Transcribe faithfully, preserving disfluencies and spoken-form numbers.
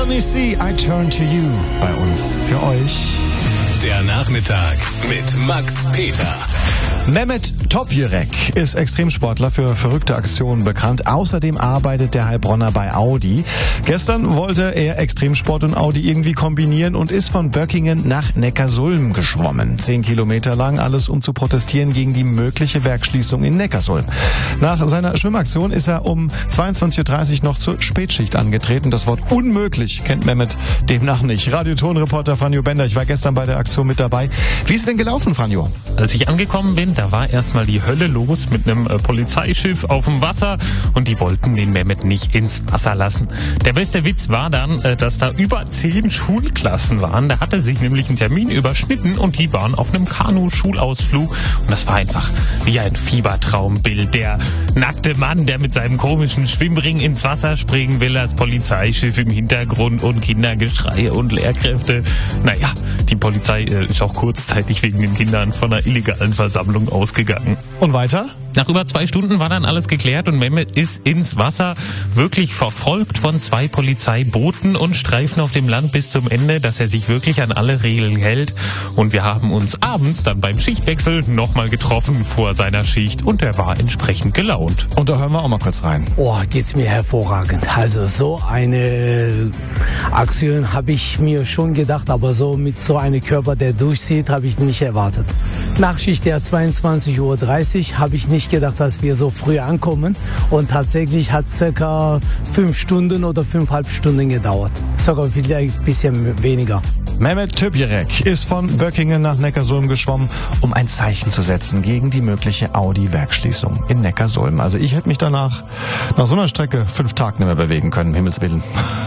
Melanie C., I Turn to You bei uns für euch. Der Nachmittag mit Max Peter. Mehmet Topjürek ist Extremsportler für verrückte Aktionen bekannt. Außerdem arbeitet der Heilbronner bei Audi. Gestern wollte er Extremsport und Audi irgendwie kombinieren und ist von Böckingen nach Neckarsulm geschwommen. Zehn Kilometer lang, alles um zu protestieren gegen die mögliche Werksschließung in Neckarsulm. Nach seiner Schwimmaktion ist er um zweiundzwanzig Uhr dreißig noch zur Spätschicht angetreten. Das Wort unmöglich kennt Mehmet demnach nicht. Radiotonreporter Franjo Bender, ich war gestern bei der Aktion mit dabei. Wie ist es denn gelaufen, Franjo? Als ich angekommen bin, da war erstmal die Hölle los mit einem äh, Polizeischiff auf dem Wasser und die wollten den Mehmet nicht ins Wasser lassen. Der beste Witz war dann, äh, dass da über zehn Schulklassen waren. Da hatte sich nämlich ein Termin überschnitten und die waren auf einem Kanu-Schulausflug und das war einfach wie ein Fiebertraumbild. Der nackte Mann, der mit seinem komischen Schwimmring ins Wasser springen will, das Polizeischiff im Hintergrund und Kindergeschrei und Lehrkräfte. Naja, die Polizei äh, ist auch kurzzeitig wegen den Kindern von einer illegalen Versammlung ausgegangen. Und weiter? Nach über zwei Stunden war dann alles geklärt und Mehmet ist ins Wasser, wirklich verfolgt von zwei Polizeibooten und Streifen auf dem Land bis zum Ende, dass er sich wirklich an alle Regeln hält. Und wir haben uns abends dann beim Schichtwechsel nochmal getroffen vor seiner Schicht und er war entsprechend gelaunt. Und da hören wir auch mal kurz rein. Oh, geht's mir hervorragend. Also so eine Aktion habe ich mir schon gedacht, aber so mit so einem Körper, der durchzieht, habe ich nicht erwartet. Nachschicht der zweiundzwanzig Uhr dreißig habe ich nicht gedacht, dass wir so früh ankommen. Und tatsächlich hat es circa fünf Stunden oder fünfeinhalb Stunden gedauert. Sogar vielleicht ein bisschen weniger. Mehmet Topjürek ist von Böckingen nach Neckarsulm geschwommen, um ein Zeichen zu setzen gegen die mögliche Audi-Werksschließung in Neckarsulm. Also ich hätte mich danach nach so einer Strecke fünf Tage nicht mehr bewegen können, um Himmels Willen.